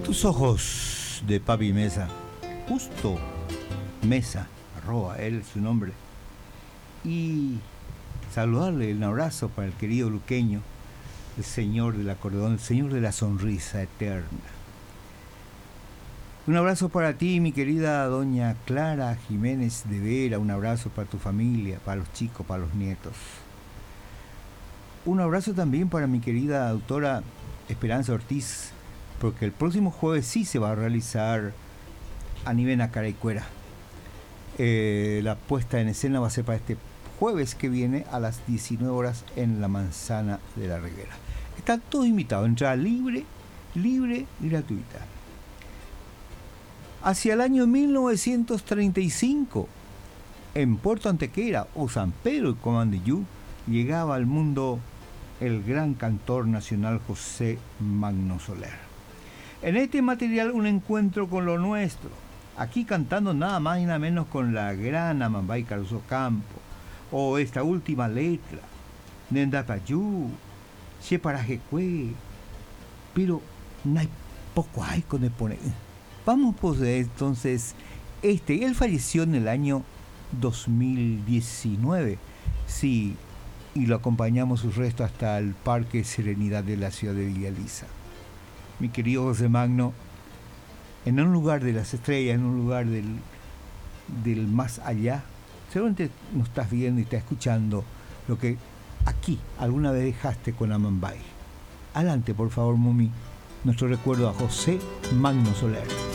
Tus ojos de Papi Mesa, justo Mesa, arroba él su nombre, y saludarle, un abrazo para el querido luqueño, el señor del acordeón, el señor de la sonrisa eterna. Un abrazo para ti, mi querida doña Clara Jiménez de Vera, un abrazo para tu familia, para los chicos, para los nietos. Un abrazo también para mi querida autora Esperanza Ortiz, porque el próximo jueves sí se va a realizar Anivena Caraicuera. La puesta en escena va a ser para este jueves que viene a las 19 horas en la Manzana de la Reguera. Están todos invitados, entrada libre y gratuita. Hacia el año 1935, en Puerto Antequera o San Pedro de Comandillú, llegaba al mundo el gran cantor nacional José Magno Soler. En este material un encuentro con lo nuestro, aquí cantando nada más y nada menos con la gran Amambay Caruso Campo, o esta última letra, Nendatayú, Cheparajecue, pero no hay poco hay con el poner. Vamos pues entonces, él falleció en el año 2019, sí, y lo acompañamos su resto hasta el Parque Serenidad de la ciudad de Villa Elisa. Mi querido José Magno, en un lugar de las estrellas, en un lugar del más allá, seguramente nos estás viendo y estás escuchando lo que aquí alguna vez dejaste con Amambay. Adelante, por favor, Mumi, nuestro recuerdo a José Magno Soler.